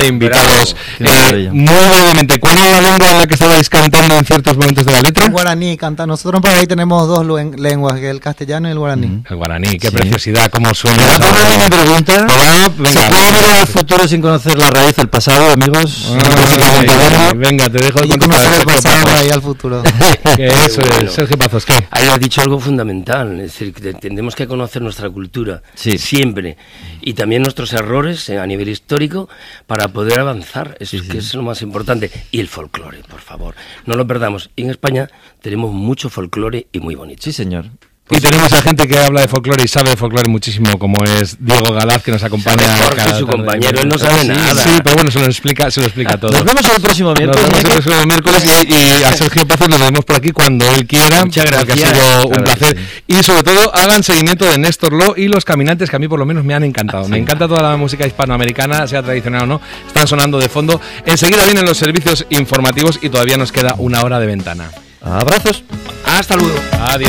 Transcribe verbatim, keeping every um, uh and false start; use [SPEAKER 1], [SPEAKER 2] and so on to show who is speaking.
[SPEAKER 1] invitados.
[SPEAKER 2] Eh,
[SPEAKER 1] muy brevemente, ¿cuál es la lengua en la que estabais cantando en ciertos momentos de la letra?
[SPEAKER 3] El guaraní canta. Nosotros por ahí tenemos dos lenguas, que es el castellano y el guaraní.
[SPEAKER 1] Mm. El guaraní, qué
[SPEAKER 2] sí.
[SPEAKER 1] preciosidad, cómo suena.
[SPEAKER 2] ¿Me una pregunta?
[SPEAKER 1] Hola, venga,
[SPEAKER 2] ¿Se puede mirar al futuro sin conocer la raíz del pasado, amigos?
[SPEAKER 1] Ah, venga, venga, te dejo
[SPEAKER 3] y conocer el pasado ahí al futuro.
[SPEAKER 1] Que eso es, bueno. Sergio Pazos, ¿qué?
[SPEAKER 4] Ahí has dicho algo fundamental, es decir, que tenemos que conocer nuestra cultura, sí. siempre, y también nuestros errores a nivel histórico para poder avanzar, eso sí, sí. que es lo más importante. Y el folclore, por favor, no lo perdamos. Y en España tenemos mucho folclore y muy bonito.
[SPEAKER 2] Sí, señor.
[SPEAKER 1] Pues y tenemos a gente que habla de folclore y sabe de folclore muchísimo, como es Diego Galaz, que nos acompaña.
[SPEAKER 4] Jorge, cada su compañero, él no sabe
[SPEAKER 1] sí,
[SPEAKER 4] nada.
[SPEAKER 1] Sí, pero bueno, se lo explica, se lo explica todo.
[SPEAKER 2] Nos vemos el próximo miércoles.
[SPEAKER 1] Nos vemos el próximo miércoles y, y a Sergio Pazos nos vemos por aquí cuando él quiera.
[SPEAKER 4] Muchas gracias.
[SPEAKER 1] Que ha sido un
[SPEAKER 4] claro
[SPEAKER 1] placer. Sí. Y sobre todo, hagan seguimiento de Néstor Lo y Los Caminantes, que a mí por lo menos me han encantado. Sí. Me encanta toda la música hispanoamericana, sea tradicional o no. Están sonando de fondo. Enseguida vienen los servicios informativos y todavía nos queda una hora de ventana.
[SPEAKER 2] Abrazos.
[SPEAKER 4] Hasta luego.
[SPEAKER 1] Adiós.